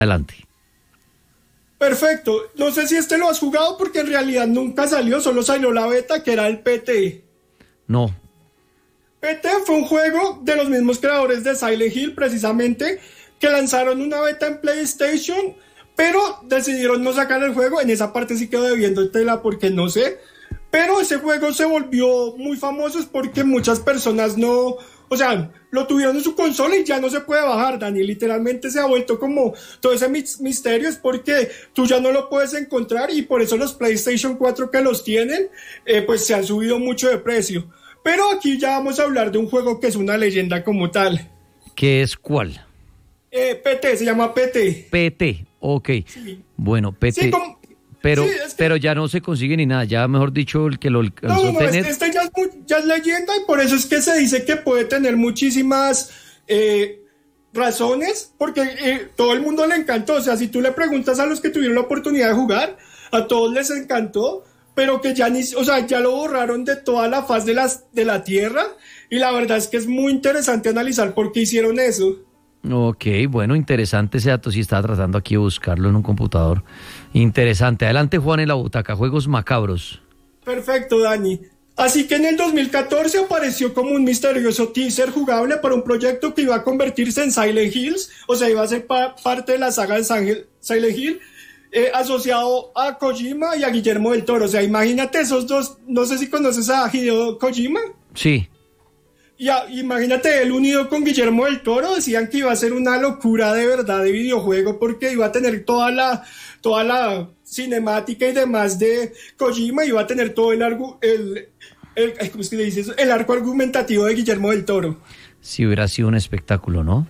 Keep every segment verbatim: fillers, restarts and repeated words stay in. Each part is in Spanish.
Adelante. Perfecto. No sé si este lo has jugado porque en realidad nunca salió, solo salió la beta, que era el P T. No. P T fue un juego de los mismos creadores de Silent Hill, precisamente, que lanzaron una beta en PlayStation, pero decidieron no sacar el juego. En esa parte sí quedo debiendo tela porque no sé. Pero ese juego se volvió muy famoso porque muchas personas no... O sea, lo tuvieron en su consola y ya no se puede bajar, Dani. Literalmente se ha vuelto como todo ese misterio, es porque tú ya no lo puedes encontrar y por eso los PlayStation cuatro que los tienen, eh, pues se han subido mucho de precio. Pero aquí ya vamos a hablar de un juego que es una leyenda como tal. ¿Qué es cuál? Eh, P T, se llama P T. P T, ok. Sí. Bueno, P T. Sí, como... Pero, sí, es que... pero ya no se consigue ni nada, ya mejor dicho, el que lo alcanzó No, no, no, a tener... este ya es, muy, ya es leyenda y por eso es que se dice que puede tener muchísimas eh, razones, porque eh, todo el mundo le encantó. O sea, si tú le preguntas a los que tuvieron la oportunidad de jugar, a todos les encantó, pero que ya ni, o sea, ya lo borraron de toda la faz de, las, de la tierra, y la verdad es que es muy interesante analizar por qué hicieron eso. Ok, bueno, interesante ese dato, sí estaba tratando aquí de buscarlo en un computador. Interesante. Adelante, Juan, en la butaca, juegos macabros. Perfecto, Dani. Así que en el dos mil catorce apareció como un misterioso teaser jugable para un proyecto que iba a convertirse en Silent Hills, o sea, iba a ser pa- parte de la saga de Silent Hill, eh, asociado a Kojima y a Guillermo del Toro. O sea, imagínate esos dos, no sé si conoces a Hideo Kojima. Sí. Ya, imagínate él unido con Guillermo del Toro, decían que iba a ser una locura de verdad de videojuego porque iba a tener toda la toda la cinemática y demás de Kojima, iba a tener todo el argu, el, el ¿cómo es que le dice eso? El arco argumentativo de Guillermo del Toro. Si hubiera sido un espectáculo, ¿no?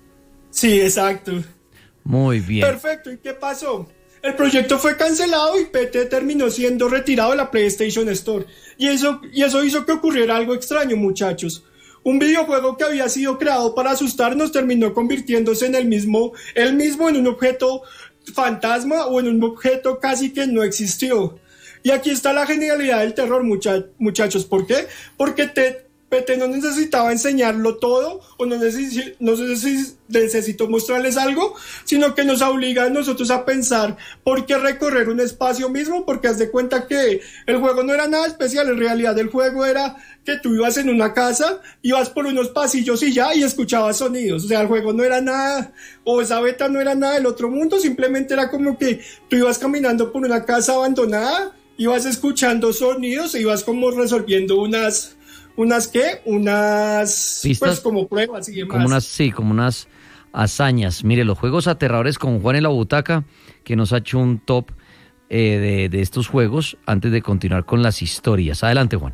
Sí, exacto. Muy bien. Perfecto, ¿y qué pasó? El proyecto fue cancelado y P T terminó siendo retirado de la PlayStation Store. Y eso, y eso hizo que ocurriera algo extraño, muchachos. Un videojuego que había sido creado para asustarnos terminó convirtiéndose en el mismo, el mismo en un objeto fantasma o en un objeto casi que no existió. Y aquí está la genialidad del terror, mucha, muchachos. ¿Por qué? Porque te, P T no necesitaba enseñarlo todo o no, necesi, no necesi, necesitó mostrarles algo, sino que nos obliga a nosotros a pensar por qué recorrer un espacio mismo, porque haz de cuenta que el juego no era nada especial. En realidad el juego era que tú ibas en una casa, ibas por unos pasillos y ya, y escuchabas sonidos. O sea, el juego no era nada, o esa beta no era nada del otro mundo, simplemente era como que tú ibas caminando por una casa abandonada, ibas escuchando sonidos e ibas como resolviendo unas... ¿Unas qué? Unas... Pistas, pues como pruebas y demás. Como unas, sí, como unas hazañas. Mire, los juegos aterradores con Juan en la butaca, que nos ha hecho un top eh, de, de estos juegos antes de continuar con las historias. Adelante, Juan.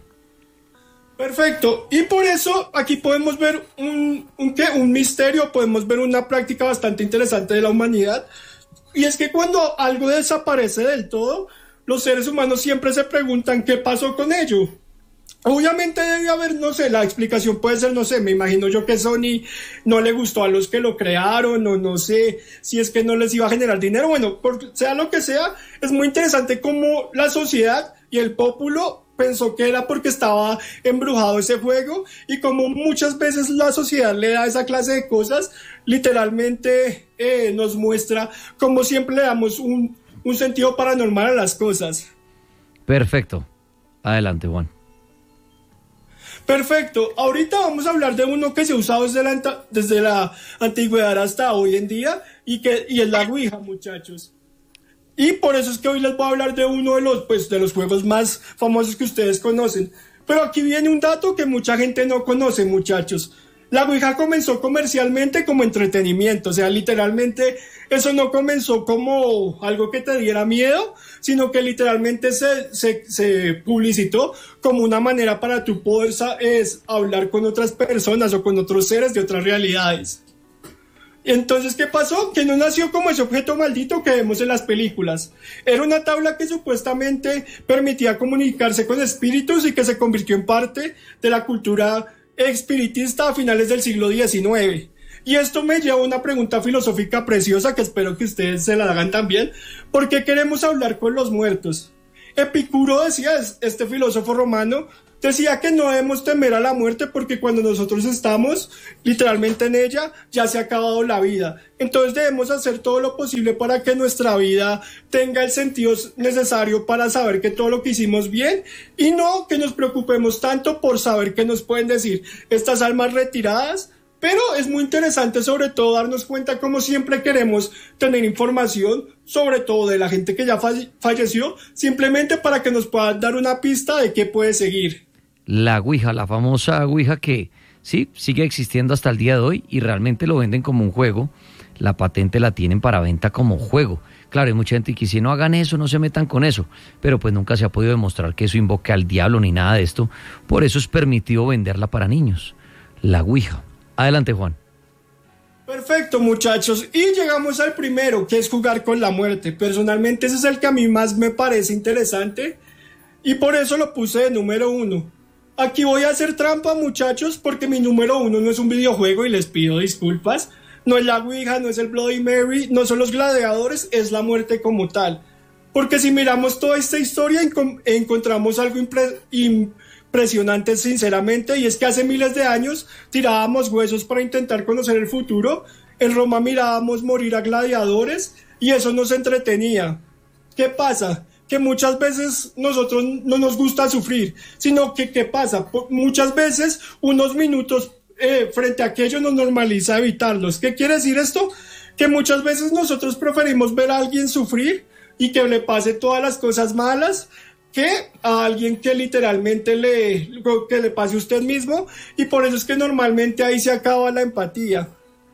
Perfecto. Y por eso aquí podemos ver un, un, ¿qué? un misterio, podemos ver una práctica bastante interesante de la humanidad. Y es que cuando algo desaparece del todo, los seres humanos siempre se preguntan qué pasó con ello. Obviamente debe haber, no sé, la explicación puede ser, no sé, me imagino yo que Sony no le gustó a los que lo crearon, o no sé si es que no les iba a generar dinero. Bueno, por, sea lo que sea, es muy interesante cómo la sociedad y el pueblo pensó que era porque estaba embrujado ese juego, y como muchas veces la sociedad le da esa clase de cosas, literalmente eh, nos muestra cómo siempre le damos un, un sentido paranormal a las cosas. Perfecto. Adelante, Juan. Perfecto, ahorita vamos a hablar de uno que se ha usado desde la, desde la antigüedad hasta hoy en día, y que y es la Ouija, muchachos. Y por eso es que hoy les voy a hablar de uno de los, pues, de los juegos más famosos que ustedes conocen. Pero aquí viene un dato que mucha gente no conoce, muchachos. La Ouija comenzó comercialmente como entretenimiento, o sea, literalmente eso no comenzó como algo que te diera miedo, sino que literalmente se, se, se publicitó como una manera para tú poder es, hablar con otras personas o con otros seres de otras realidades. Entonces, ¿qué pasó? Que no nació como ese objeto maldito que vemos en las películas. Era una tabla que supuestamente permitía comunicarse con espíritus y que se convirtió en parte de la cultura espiritista a finales del siglo diecinueve. Y esto me lleva a una pregunta filosófica preciosa que espero que ustedes se la hagan también. ¿Por qué queremos hablar con los muertos? Epicuro decía, este filósofo romano, Decía que no debemos temer a la muerte porque cuando nosotros estamos literalmente en ella, ya se ha acabado la vida. Entonces debemos hacer todo lo posible para que nuestra vida tenga el sentido necesario para saber que todo lo que hicimos bien y no que nos preocupemos tanto por saber qué nos pueden decir estas almas retiradas. Pero es muy interesante sobre todo darnos cuenta como siempre queremos tener información, sobre todo de la gente que ya falle- falleció, simplemente para que nos puedan dar una pista de qué puede seguir. La Ouija, la famosa Ouija que sí, sigue existiendo hasta el día de hoy y realmente lo venden como un juego. La patente la tienen para venta como juego. Claro, hay mucha gente que dice, no hagan eso, no se metan con eso, pero pues nunca se ha podido demostrar que eso invoque al diablo ni nada de esto. Por eso es permitido venderla para niños. La Ouija. Adelante, Juan. Perfecto, muchachos. Y llegamos al primero, que es jugar con la muerte. Personalmente ese es el que a mí más me parece interesante y por eso lo puse de número uno. Aquí voy a hacer trampa, muchachos, porque mi número uno no es un videojuego y les pido disculpas. No es la Ouija, no es el Bloody Mary, no son los gladiadores, es la muerte como tal. Porque si miramos toda esta historia encom- encontramos algo impre- impresionante sinceramente, y es que hace miles de años tirábamos huesos para intentar conocer el futuro. En Roma mirábamos morir a gladiadores y eso nos entretenía. ¿Qué pasa? Que muchas veces nosotros no nos gusta sufrir, sino que ¿qué pasa? Muchas veces unos minutos eh, frente a aquello nos normaliza evitarlos. ¿Qué quiere decir esto? Que muchas veces nosotros preferimos ver a alguien sufrir y que le pase todas las cosas malas que a alguien que literalmente le, que le pase a usted mismo, y por eso es que normalmente ahí se acaba la empatía.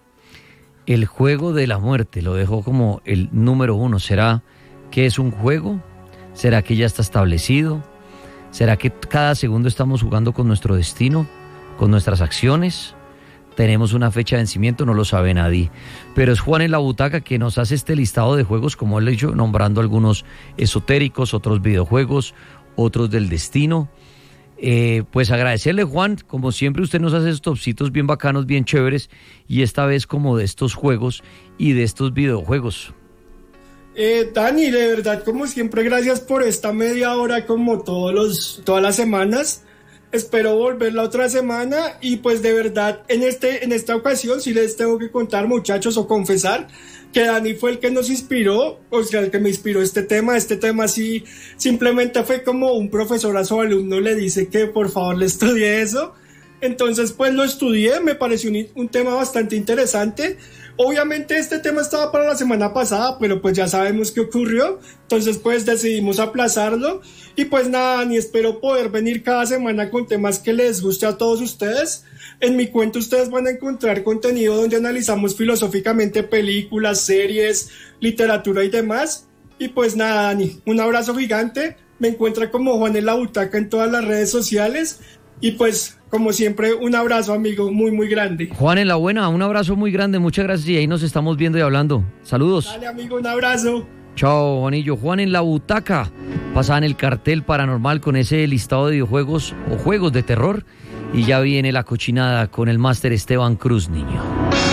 El juego de la muerte lo dejó como el número uno. ¿Será que es un juego? ¿Será que ya está establecido? ¿Será que cada segundo estamos jugando con nuestro destino, con nuestras acciones? ¿Tenemos una fecha de vencimiento? No lo sabe nadie. Pero es Juan en la Butaca que nos hace este listado de juegos, como él ha dicho, nombrando algunos esotéricos, otros videojuegos, otros del destino. Eh, pues agradecerle, Juan, como siempre usted nos hace estos topsitos bien bacanos, bien chéveres, y esta vez como de estos juegos y de estos videojuegos. Eh, Dani, de verdad, como siempre, gracias por esta media hora como todos los, todas las semanas. Espero volver la otra semana y pues de verdad en, este, en esta ocasión sí les tengo que contar, muchachos, o confesar que Dani fue el que nos inspiró, o sea, el que me inspiró este tema. Este tema sí simplemente fue como un profesor a su alumno le dice que por favor le estudie eso. Entonces pues lo estudié, me pareció un, un tema bastante interesante. Obviamente este tema estaba para la semana pasada, pero pues ya sabemos qué ocurrió, entonces pues decidimos aplazarlo. Y pues nada, ni espero poder venir cada semana con temas que les guste a todos ustedes. En mi cuenta ustedes van a encontrar contenido donde analizamos filosóficamente películas, series, literatura y demás. Y pues nada, Dani, un abrazo gigante. Me encuentra como Juan en la Butaca en todas las redes sociales. Y pues, como siempre, un abrazo, amigo, muy, muy grande. Juan en la Buena, un abrazo muy grande, muchas gracias y ahí nos estamos viendo y hablando. Saludos. Dale, amigo, un abrazo. Chao, Juanillo. Juan en la Butaca. Pasaba en el cartel paranormal con ese listado de videojuegos o juegos de terror. Y ya viene la cochinada con el máster Esteban Cruz, niño.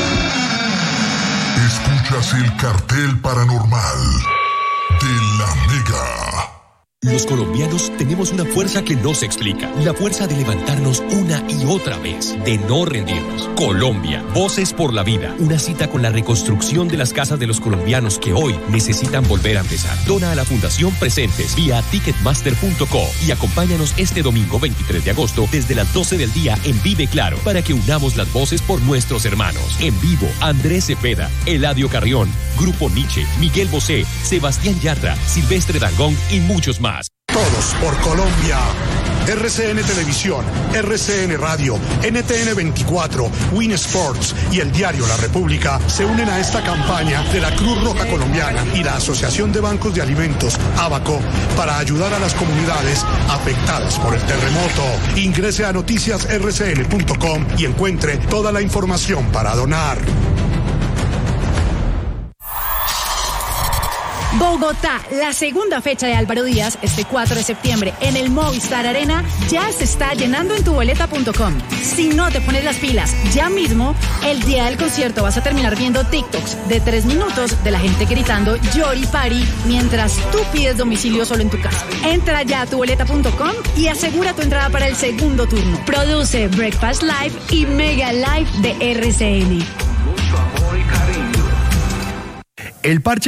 Escuchas el cartel paranormal de la Mega. Los colombianos tenemos una fuerza que no se explica. La fuerza de levantarnos una y otra vez, de no rendirnos. Colombia, Voces por la Vida. Una cita con la reconstrucción de las casas de los colombianos que hoy necesitan volver a empezar. Dona a la Fundación Presentes vía ticketmaster punto co y acompáñanos este domingo veintitrés de agosto desde las doce del día en Vive Claro para que unamos las voces por nuestros hermanos. En vivo, Andrés Cepeda, Eladio Carrión, Grupo Nietzsche, Miguel Bosé, Sebastián Yatra, Silvestre Dangond y muchos más. Todos por Colombia. R C N Televisión, R C N Radio, N T N veinticuatro, Win Sports y el diario La República se unen a esta campaña de la Cruz Roja Colombiana y la Asociación de Bancos de Alimentos, ABACO, para ayudar a las comunidades afectadas por el terremoto. Ingrese a noticias r c n punto com y encuentre toda la información para donar. Bogotá, la segunda fecha de Álvaro Díaz, este cuatro de septiembre, en el Movistar Arena, ya se está llenando en tu boleta punto com. Si no te pones las pilas ya mismo, el día del concierto vas a terminar viendo TikToks de tres minutos de la gente gritando Yori Pari mientras tú pides domicilio solo en tu casa. Entra ya a tu boleta punto com y asegura tu entrada para el segundo turno. Produce Breakfast Live y Mega Live de R C N. El parche